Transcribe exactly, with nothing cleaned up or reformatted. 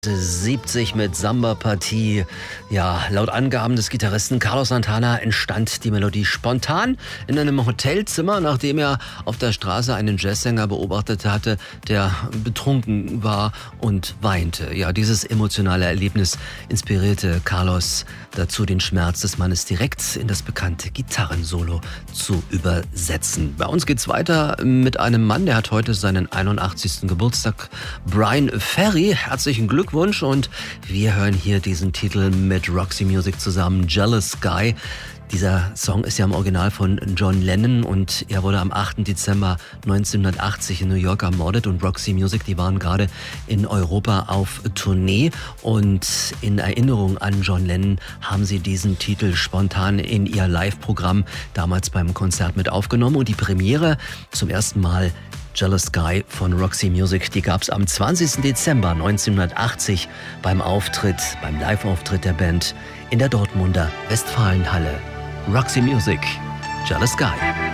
siebzig mit Samba-Partie. Ja, laut Angaben des Gitarristen Carlos Santana entstand die Melodie spontan in einem Hotelzimmer, nachdem er auf der Straße einen Jazzsänger beobachtet hatte, der betrunken war und weinte. Ja, dieses emotionale Erlebnis inspirierte Carlos dazu, den Schmerz des Mannes direkt in das bekannte Gitarrensolo zu übersetzen. Bei uns geht's weiter mit einem Mann, der hat heute seinen einundachtzigsten Geburtstag. Bryan Ferry, herzlichen Glückwunsch. Und wir hören hier diesen Titel mit Roxy Music zusammen, Jealous Guy. Dieser Song ist ja im Original von John Lennon und er wurde am achten Dezember neunzehnhundertachtzig in New York ermordet, und Roxy Music, die waren gerade in Europa auf Tournee, und in Erinnerung an John Lennon haben sie diesen Titel spontan in ihr Live-Programm damals beim Konzert mit aufgenommen, und die Premiere zum ersten Mal Jealous Guy von Roxy Music, die gab es am zwanzigsten Dezember neunzehnhundertachtzig beim Auftritt, beim Live-Auftritt der Band in der Dortmunder Westfalenhalle. Roxy Music, Jealous Guy.